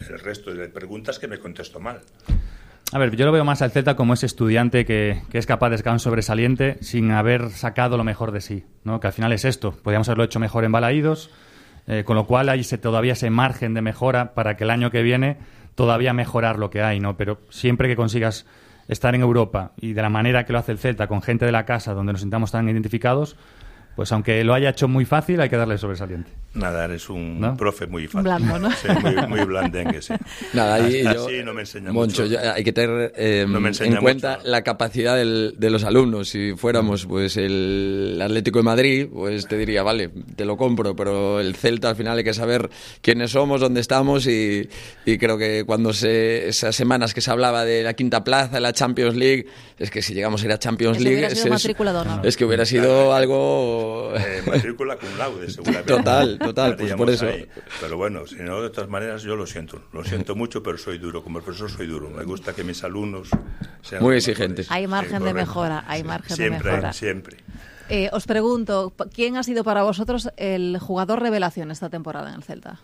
el resto de preguntas que me contesto mal. A ver, yo lo veo más al Celta como ese estudiante que es capaz de sacar un sobresaliente sin haber sacado lo mejor de sí, ¿no? Que al final es esto. Podríamos haberlo hecho mejor en Balaídos, con lo cual hay todavía ese margen de mejora para que el año que viene todavía mejorar lo que hay, ¿no? Pero siempre que consigas estar en Europa y de la manera que lo hace el Celta, con gente de la casa donde nos sintamos tan identificados, pues aunque lo haya hecho muy fácil, hay que darle sobresaliente. Nada, eres un profe muy fácil. Blando, ¿no? Sí, muy blandengue, sí. Nada, así no me enseña Moncho, mucho. Hay que tener en cuenta mucho la capacidad de los alumnos. Si fuéramos pues el Atlético de Madrid, pues te diría, vale, te lo compro, pero el Celta al final hay que saber quiénes somos, dónde estamos y creo que cuando esas semanas que se hablaba de la quinta plaza, la Champions League, es que si llegamos a ir a Champions League... Hubiera sido matrícula de honor. Es que hubiera sido algo... matrícula cum laude, seguramente. Total, pues por eso. Ahí. Pero bueno, si no, de todas maneras, yo lo siento mucho, pero soy duro. Como profesor soy duro. Me gusta que mis alumnos sean muy exigentes. Hay margen de mejora, Siempre. Os pregunto, ¿quién ha sido para vosotros el jugador revelación esta temporada en el Celta?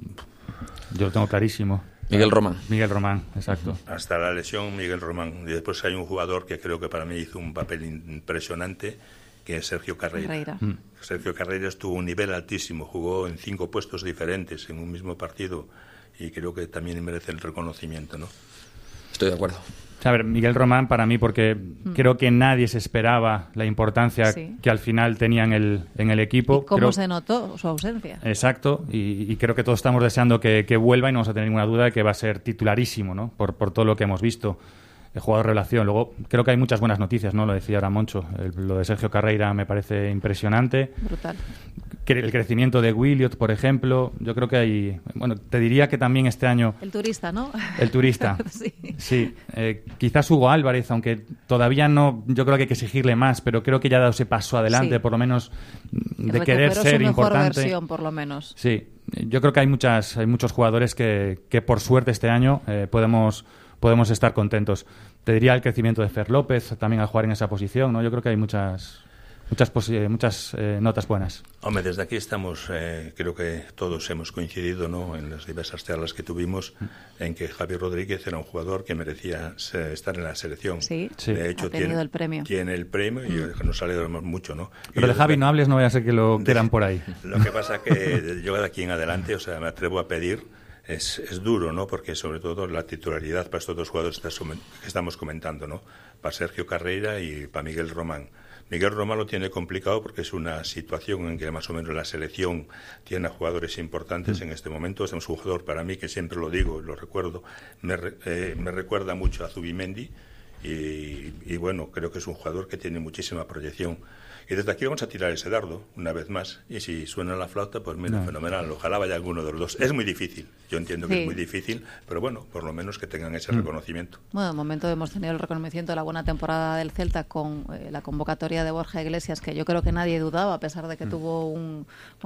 Yo lo tengo clarísimo. Miguel Román, exacto. Hasta la lesión, Miguel Román. Y después hay un jugador que creo que para mí hizo un papel impresionante, que es Sergio Carreira. Sergio Carreira estuvo a un nivel altísimo, jugó en 5 puestos diferentes en un mismo partido y creo que también merece el reconocimiento, ¿no? Estoy de acuerdo. A ver, Miguel Román para mí, porque creo que nadie se esperaba la importancia que al final tenía en el equipo. ¿Y cómo se notó su ausencia? Exacto, y creo que todos estamos deseando que vuelva y no vamos a tener ninguna duda de que va a ser titularísimo, ¿no? Por todo lo que hemos visto. El jugador de revelación. Luego, creo que hay muchas buenas noticias, ¿no? Lo decía ahora Moncho. Lo de Sergio Carreira me parece impresionante. Brutal. El crecimiento de Williot, por ejemplo. Yo creo que hay... Bueno, te diría que también este año... El turista, ¿no? El turista. Sí. Quizás Hugo Álvarez, aunque todavía no... Yo creo que hay que exigirle más, pero creo que ya ha dado ese paso adelante, por lo menos, de querer ser importante. Su mejor versión, por lo menos. Sí. Yo creo que hay muchos jugadores que por suerte este año podemos estar contentos. Te diría el crecimiento de Fer López también al jugar en esa posición, ¿no? Yo creo que hay muchas notas buenas. Hombre, desde aquí estamos, creo que todos hemos coincidido, ¿no?, en las diversas charlas que tuvimos, en que Javi Rodríguez era un jugador que merecía estar en la selección. Sí. De hecho, ha tenido el premio. Tiene el premio y nos alegramos mucho, ¿no? Pero de Javi no hables, no vaya a ser que lo quieran por ahí. Lo que pasa que yo de aquí en adelante, me atrevo a pedir... Es duro, ¿no? Porque sobre todo la titularidad para estos dos jugadores que estamos comentando, ¿no? Para Sergio Carreira y para Miguel Román. Miguel Román lo tiene complicado porque es una situación en que más o menos la selección tiene a jugadores importantes en este momento. Es un jugador para mí que siempre lo digo, lo recuerdo, me recuerda mucho a Zubimendi y bueno, creo que es un jugador que tiene muchísima proyección. Y desde aquí vamos a tirar ese dardo una vez más. Y si suena la flauta, pues mira, fenomenal. Ojalá vaya alguno de los dos. Es muy difícil. Yo entiendo que es muy difícil, pero bueno, por lo menos que tengan ese reconocimiento. Bueno, de momento hemos tenido el reconocimiento de la buena temporada del Celta con la convocatoria de Borja Iglesias, que yo creo que nadie dudaba, a pesar de que tuvo un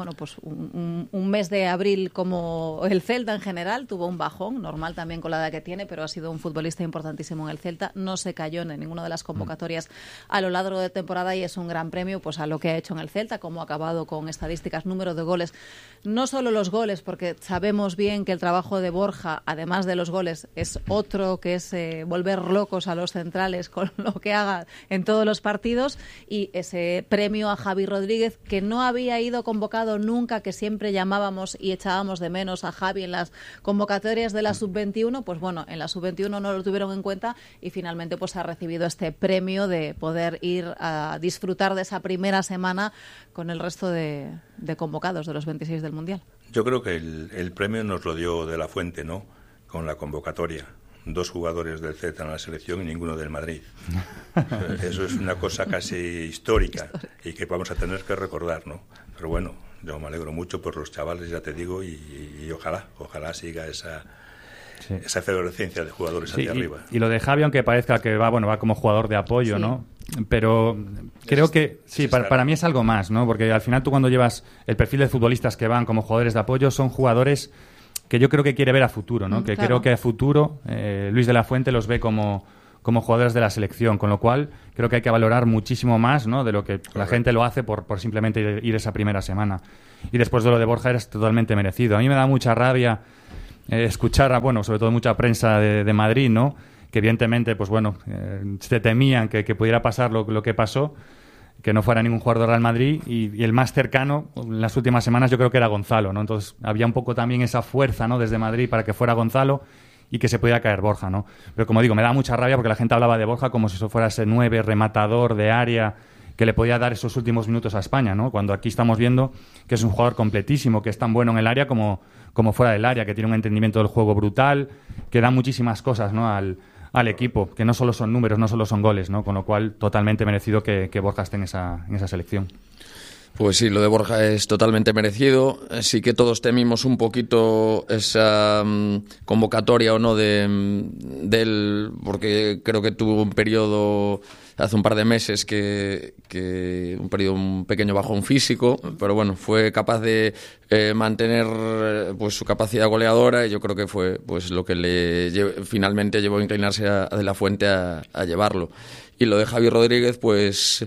mes de abril como el Celta en general, tuvo un bajón, normal también con la edad que tiene, pero ha sido un futbolista importantísimo en el Celta. No se cayó en ninguna de las convocatorias a lo largo de temporada y es un gran premio pues a lo que ha hecho en el Celta, cómo ha acabado con estadísticas, número de goles. No solo los goles, porque sabemos bien que el trabajo de Borja, además de los goles, es otro, que es volver locos a los centrales con lo que haga en todos los partidos, y ese premio a Javi Rodríguez, que no había ido convocado nunca, que siempre llamábamos y echábamos de menos a Javi en las convocatorias de la Sub-21, pues bueno, en la Sub-21 no lo tuvieron en cuenta y finalmente pues ha recibido este premio de poder ir a disfrutar de esa primera semana con el resto de convocados de los 26 del Mundial. Yo creo que el premio nos lo dio De la Fuente, ¿no?, con la convocatoria. 2 jugadores del Celta en la selección y ninguno del Madrid. Eso es una cosa casi histórica y que vamos a tener que recordar, ¿no? Pero bueno, yo me alegro mucho por los chavales, ya te digo, y ojalá siga esa efervescencia de jugadores hacia arriba. Y lo de Javi, aunque parezca que va como jugador de apoyo, ¿no? Pero creo que para mí es algo más, ¿no? Porque al final tú cuando llevas el perfil de futbolistas que van como jugadores de apoyo, son jugadores que yo creo que quiere ver a futuro, ¿no? Que creo que a futuro Luis de la Fuente los ve como jugadores de la selección, con lo cual creo que hay que valorar muchísimo más, ¿no?, de lo que la gente lo hace por simplemente ir esa primera semana. Y después de lo de Borja es totalmente merecido. A mí me da mucha rabia escuchar, sobre todo mucha prensa de Madrid, ¿no? Que evidentemente, pues bueno, se temían que pudiera pasar lo que pasó, que no fuera ningún jugador de Real Madrid, y el más cercano en las últimas semanas yo creo que era Gonzalo, ¿no? Entonces había un poco también esa fuerza, ¿no?, desde Madrid para que fuera Gonzalo y que se pudiera caer Borja, ¿no? Pero como digo, me da mucha rabia porque la gente hablaba de Borja como si eso fuera ese 9 rematador de área que le podía dar esos últimos minutos a España, ¿no? Cuando aquí estamos viendo que es un jugador completísimo, que es tan bueno en el área como fuera del área, que tiene un entendimiento del juego brutal, que da muchísimas cosas, ¿no?, al equipo, que no solo son números, no solo son goles, ¿no? Con lo cual, totalmente merecido que Borja esté en esa selección. Pues sí, lo de Borja es totalmente merecido. Sí que todos temimos un poquito esa convocatoria o no de él, porque creo que tuvo un periodo hace un par de meses que un pequeño bajón físico, pero bueno, fue capaz de mantener pues su capacidad goleadora, y yo creo que fue pues lo que finalmente llevó a inclinarse a De la Fuente a llevarlo. Y lo de Javi Rodríguez, pues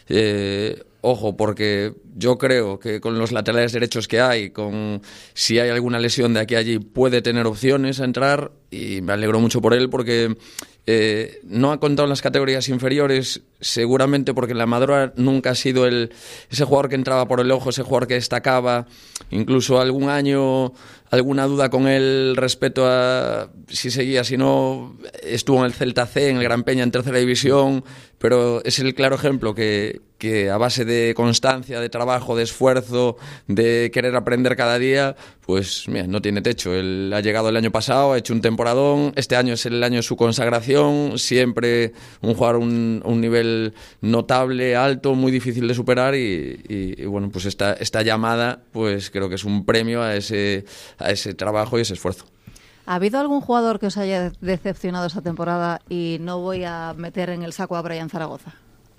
ojo, porque yo creo que con los laterales derechos que hay, si hay alguna lesión de aquí a allí, puede tener opciones a entrar, y me alegro mucho por él porque no ha contado en las categorías inferiores, seguramente porque en la Amadora nunca ha sido ese jugador que entraba por el ojo, ese jugador que destacaba. Incluso algún año, alguna duda con él respecto a si seguía, si no. Estuvo en el Celta C, en el Gran Peña, en tercera división, pero es el claro ejemplo que a base de constancia, de trabajo, de esfuerzo, de querer aprender cada día, pues mira, no tiene techo. Él ha llegado el año pasado, ha hecho un temporadón, este año es el año de su consagración, siempre un jugador un nivel notable, alto, muy difícil de superar, y bueno, pues esta llamada, pues creo que es un premio a ese trabajo y ese esfuerzo. ¿Ha habido algún jugador que os haya decepcionado esta temporada? Y no voy a meter en el saco a Brian Zaragoza.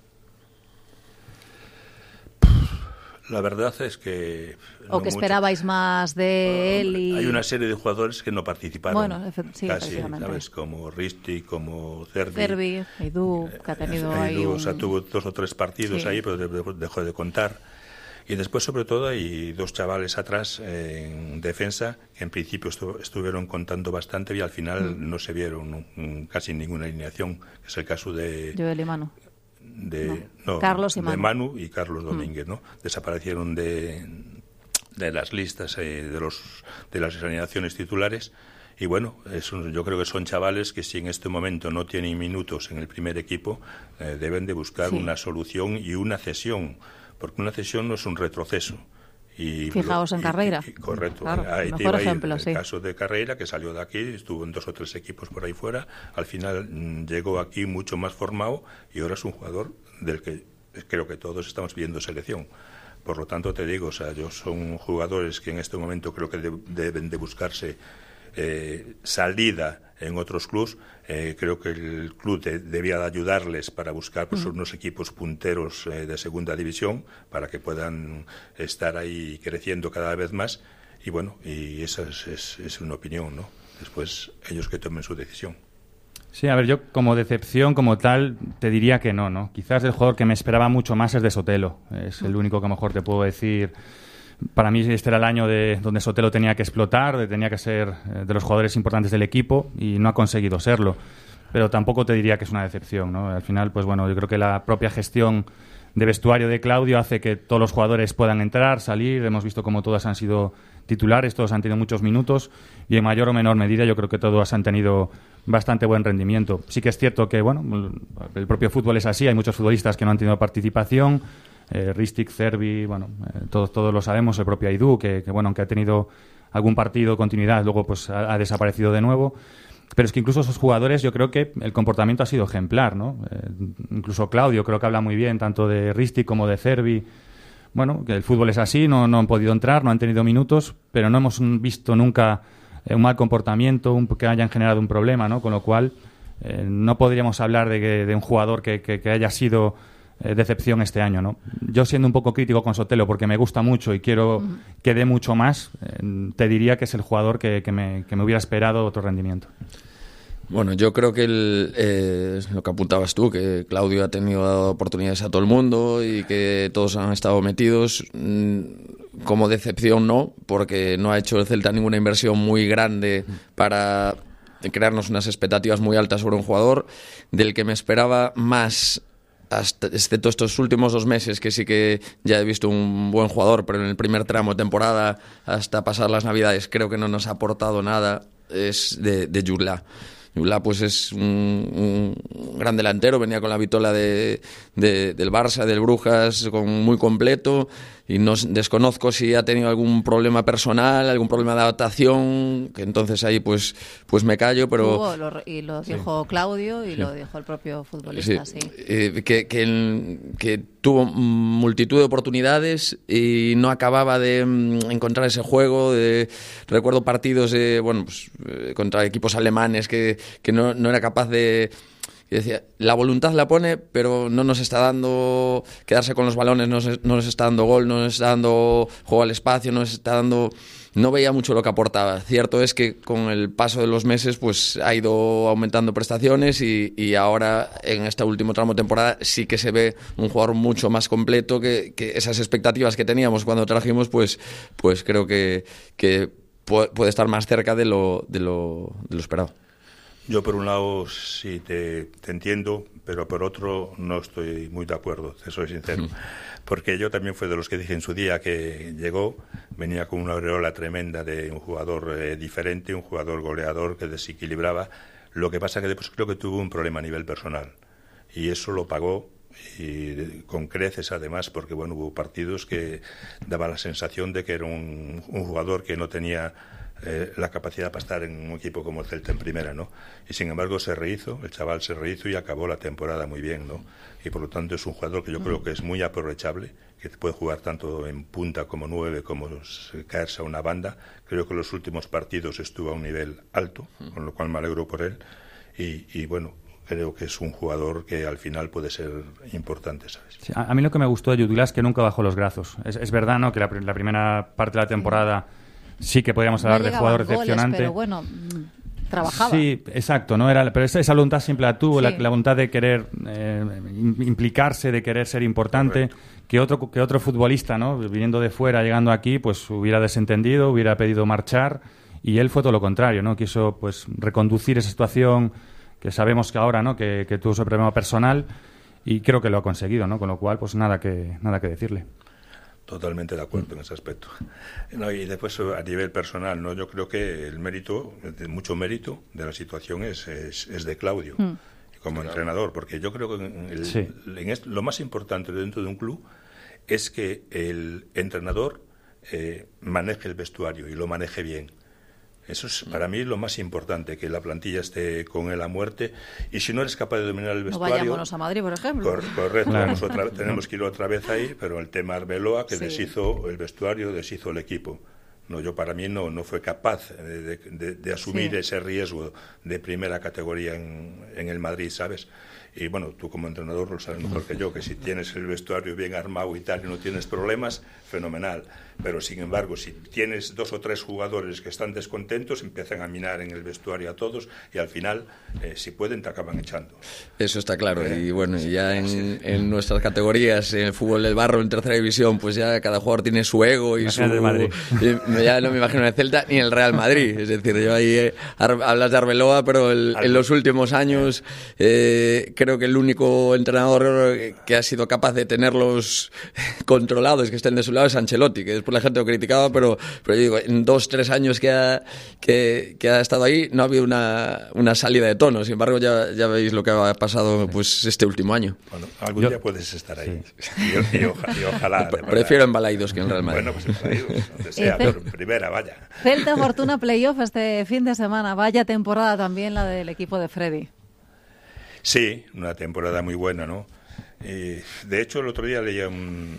La verdad es que... ¿O que esperabais más de él? Hay una serie de jugadores que no participaron. Bueno, sí, casi, ¿sabes? Como Risti, como Cervi, Eidú, que ha tenido ahí o sea, tuvo 2 o 3 partidos ahí, pero dejó de contar. Y después, sobre todo, hay 2 chavales atrás en defensa que en principio estuvieron contando bastante, y al final no se vieron casi ninguna alineación, que es el caso de... Joel y Manu. Carlos y Manu. De Manu y Carlos Domínguez, ¿no? Desaparecieron de las listas de las alineaciones titulares, y bueno, yo creo que son chavales que si en este momento no tienen minutos en el primer equipo, deben de buscar una solución y una cesión, porque una cesión no es un retroceso. Fijaos en Carreira. Correcto. Claro, ahí mejor ejemplo, el caso de Carreira, que salió de aquí, estuvo en 2 o 3 equipos por ahí fuera, al final llegó aquí mucho más formado, y ahora es un jugador del que creo que todos estamos pidiendo selección. Por lo tanto, te digo, son jugadores que en este momento creo que deben de buscarse salida en otros clubs. Creo que el club debía de ayudarles para buscar pues, unos equipos punteros de segunda división, para que puedan estar ahí creciendo cada vez más. Y bueno, y esa es una opinión, ¿no? Después ellos que tomen su decisión. Sí, a ver, yo como decepción como tal te diría que no. Quizás el jugador que me esperaba mucho más es de Sotelo. Es el único que a lo mejor te puedo decir. Para mí este era el año donde Sotelo tenía que explotar, tenía que ser de los jugadores importantes del equipo, y no ha conseguido serlo. Pero tampoco te diría que es una decepción, ¿no? Al final, pues bueno, yo creo que la propia gestión de vestuario de Claudio hace que todos los jugadores puedan entrar, salir. Hemos visto cómo todos han sido titulares, todos han tenido muchos minutos, y en mayor o menor medida yo creo que todos han tenido bastante buen rendimiento. Sí que es cierto que, bueno, el propio fútbol es así, hay muchos futbolistas que no han tenido participación, Ristic, Cervi, bueno, todos lo sabemos, el propio Aidú, que bueno, aunque ha tenido algún partido, continuidad, luego pues ha desaparecido de nuevo. Pero es que incluso esos jugadores, yo creo que el comportamiento ha sido ejemplar, ¿no? Incluso Claudio creo que habla muy bien, tanto de Ristic como de Cervi. Bueno, que el fútbol es así, no han podido entrar, no han tenido minutos, pero no hemos visto nunca un mal comportamiento, que hayan generado un problema, ¿no? Con lo cual, no podríamos hablar de un jugador que haya sido decepción este año, ¿no? Yo, siendo un poco crítico con Sotelo, porque me gusta mucho y quiero que dé mucho más, te diría que es el jugador que me hubiera esperado otro rendimiento. Bueno, yo creo que lo que apuntabas tú, que Claudio ha tenido oportunidades a todo el mundo y que todos han estado metidos. Como decepción no, porque no ha hecho el Celta ninguna inversión muy grande para crearnos unas expectativas muy altas sobre un jugador del que me esperaba más, excepto estos últimos 2 meses, que sí que ya he visto un buen jugador, pero en el primer tramo de temporada hasta pasar las Navidades creo que no nos ha aportado nada, es de Jutla. Jutla pues es un gran delantero, venía con la vitola del Barça, del Brujas, muy completo, y desconozco si ha tenido algún problema personal, algún problema de adaptación, que entonces ahí pues me callo, pero... Y lo dijo Claudio y lo dijo el propio futbolista, sí. Que tuvo multitud de oportunidades y no acababa de encontrar ese juego. Recuerdo partidos contra equipos alemanes que no era capaz de... Y decía, la voluntad la pone, pero no nos está dando quedarse con los balones, no nos está dando gol, no nos está dando juego al espacio, no nos está dando... No veía mucho lo que aportaba. Cierto es que con el paso de los meses pues ha ido aumentando prestaciones y ahora en este último tramo de temporada sí que se ve un jugador mucho más completo, que esas expectativas que teníamos cuando trajimos pues creo que puede estar más cerca de lo esperado. Yo por un lado sí te entiendo, pero por otro no estoy muy de acuerdo, te soy sincero. Porque yo también fui de los que dije en su día que llegó, venía con una aureola tremenda de un jugador diferente, un jugador goleador que desequilibraba. Lo que pasa que después creo que tuvo un problema a nivel personal y eso lo pagó, y con creces además, porque bueno, hubo partidos que daba la sensación de que era un jugador que no tenía la capacidad para estar en un equipo como el Celta en primera, ¿no? Y sin embargo el chaval se rehizo y acabó la temporada muy bien, ¿no? Y por lo tanto es un jugador que yo creo que es muy aprovechable, que puede jugar tanto en punta como 9, como caerse a una banda. Creo que en los últimos partidos estuvo a un nivel alto, con lo cual me alegro por él. Y bueno, creo que es un jugador que al final puede ser importante, ¿sabes? Sí, a mí lo que me gustó de Jutla es que nunca bajó los brazos. Es verdad, ¿no?, que la primera parte de la temporada sí que podríamos hablar de jugador decepcionante. Pero bueno, trabajaba. Sí, exacto, ¿no? Pero esa voluntad siempre la tuvo, sí. la voluntad de querer implicarse, de querer ser importante. Correcto. Que otro futbolista, ¿no?, viniendo de fuera, llegando aquí, pues hubiera desentendido, hubiera pedido marchar, y él fue todo lo contrario, ¿no? Quiso pues reconducir esa situación que sabemos que ahora, ¿no?, que tuvo su problema personal, y creo que lo ha conseguido, ¿no? Con lo cual, pues nada que decirle. Totalmente de acuerdo en ese aspecto. No, y después a nivel personal, ¿no? Yo creo que el mérito, mucho mérito de la situación es de Claudio como entrenador, porque yo creo que lo más importante dentro de un club es que el entrenador maneje el vestuario y lo maneje bien. Eso es para mí lo más importante, que la plantilla esté con él a muerte, y si no eres capaz de dominar el vestuario... No vayámonos a Madrid, por ejemplo. Correcto, claro. Tenemos que ir otra vez ahí, pero el tema Arbeloa, que deshizo el vestuario, deshizo el equipo. No, yo para mí no fue capaz de asumir ese riesgo de primera categoría en el Madrid, ¿sabes? Y bueno, tú como entrenador lo sabes mejor que yo, que si tienes el vestuario bien armado y tal y no tienes problemas, fenomenal. Pero sin embargo, si tienes 2 o 3 jugadores que están descontentos, empiezan a minar en el vestuario a todos y al final, si pueden, te acaban echando. Eso está claro. Y bueno, ya en nuestras categorías, en el fútbol del barro, en tercera división, pues ya cada jugador tiene su ego y su... Ya no me imagino en el Celta ni en el Real Madrid. Es decir, yo ahí hablas de Arbeloa, pero en los últimos años creo que el único entrenador que ha sido capaz de tenerlos controlados, que estén de su lado, es Ancelotti, que después la gente lo criticaba, pero yo digo, en 2-3 años que ha estado ahí no ha habido una salida de tono. Sin embargo, ya veis lo que ha pasado pues este último año. Bueno, algún día puedes estar ahí. Sí. Y ojalá. Prefiero en Balaidos que en Real Madrid. Bueno, pues en Balaidos, donde sea, pero en primera, vaya. Celta Fortuna Playoff este fin de semana. Vaya temporada también la del equipo de Freddy. Sí, una temporada muy buena, ¿no? De hecho, el otro día leía en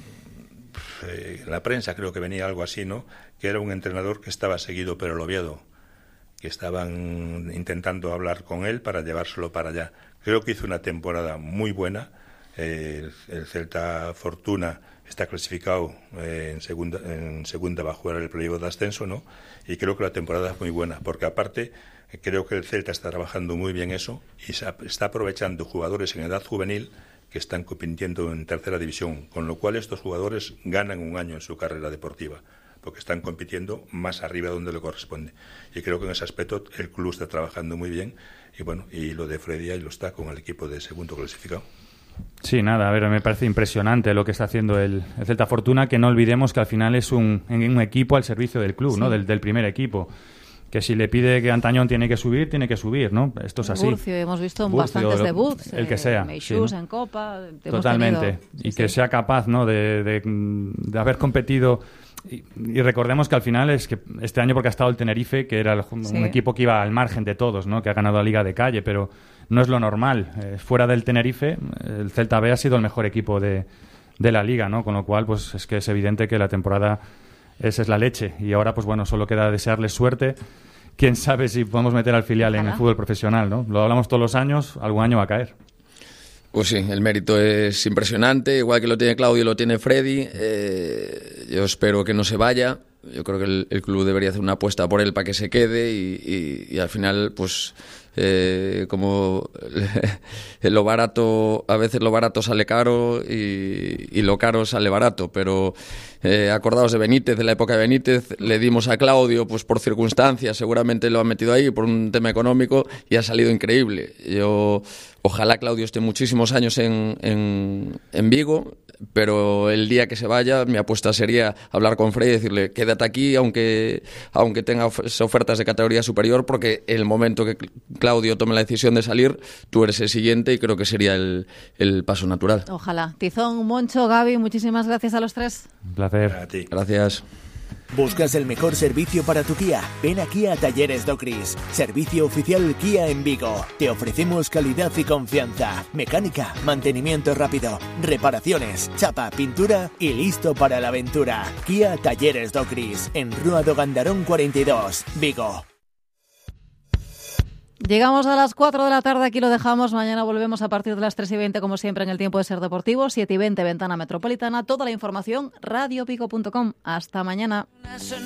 la prensa, creo que venía algo así, ¿no?, que era un entrenador que estaba seguido por el Oviedo, que estaban intentando hablar con él para llevárselo para allá. Creo que hizo una temporada muy buena. El Celta Fortuna está clasificado en segunda, va a jugar el playoff de ascenso, ¿no? Y creo que la temporada es muy buena, porque aparte Creo que el Celta está trabajando muy bien eso y está aprovechando jugadores en edad juvenil que están compitiendo en tercera división, con lo cual estos jugadores ganan un año en su carrera deportiva, porque están compitiendo más arriba donde le corresponde. Y creo que en ese aspecto el club está trabajando muy bien y bueno, y lo de Freddy ahí lo está con el equipo de segundo clasificado. Sí, nada, a ver, me parece impresionante lo que está haciendo el Celta Fortuna, que no olvidemos que al final es un equipo al servicio del club, sí, ¿no? Del primer equipo. Que si le pide que Antañón tiene que subir, ¿no? Esto es así. Burcio, hemos visto bastantes debuts. El que sea. Meixús, sí, ¿no? En Copa. Totalmente. Y que sea capaz, ¿no? De haber competido. Y recordemos que al final es que este año, porque ha estado el Tenerife, que era un equipo que iba al margen de todos, ¿no? Que ha ganado la Liga de Calle, pero no es lo normal. Fuera del Tenerife, el Celta B ha sido el mejor equipo de la Liga, ¿no? Con lo cual, pues es que es evidente que la temporada esa es la leche. Y ahora, pues bueno, solo queda desearles suerte. Quién sabe si podemos meter al filial en el fútbol profesional, ¿no? Lo hablamos todos los años, algún año va a caer. Pues sí, el mérito es impresionante, igual que lo tiene Claudio, lo tiene Freddy. Yo espero que no se vaya. Yo creo que el club debería hacer una apuesta por él para que se quede y al final, pues, como lo barato, a veces lo barato sale caro y lo caro sale barato, pero acordaos de Benítez, de la época de Benítez, le dimos a Claudio, pues por circunstancias, seguramente lo han metido ahí por un tema económico y ha salido increíble. Ojalá Claudio esté muchísimos años en Vigo, pero el día que se vaya, mi apuesta sería hablar con Freddy y decirle, quédate aquí, aunque tenga ofertas de categoría superior, porque el momento que Claudio tome la decisión de salir, tú eres el siguiente y creo que sería el paso natural. Ojalá. Tizón, Moncho, Gaby, muchísimas gracias a los tres. Un placer. A ti. Gracias. ¿Buscas el mejor servicio para tu Kia? Ven aquí a Talleres Docris, servicio oficial Kia en Vigo. Te ofrecemos calidad y confianza, mecánica, mantenimiento rápido, reparaciones, chapa, pintura y listo para la aventura. Kia Talleres Docris, en Rúa do Gandarón 42, Vigo. Llegamos a las 4 de la tarde, aquí lo dejamos. Mañana volvemos a partir de las 3:20, como siempre, en el tiempo de Ser Deportivo, 7:20, Ventana Metropolitana. Toda la información, radiovigo.com. Hasta mañana.